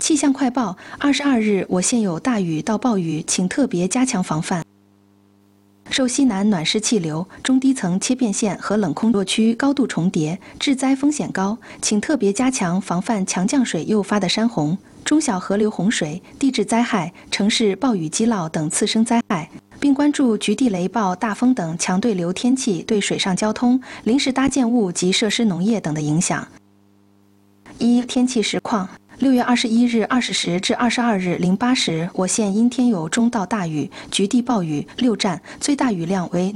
气象快报：22日，我县有大雨到暴雨，请特别加强防范。受西南暖湿气流、中低层切变线和冷空弱区高度重叠，致灾风险高，请特别加强防范强降水诱发的山洪、中小河流洪水、地质灾害、城市暴雨积涝等次生灾害，并关注局地雷暴、大风等强对流天气对水上交通、临时搭建物及设施农业等的影响。天气实况：6月21日20时至22日08时，我县因天有中到大雨、局地暴雨6站，最大雨量为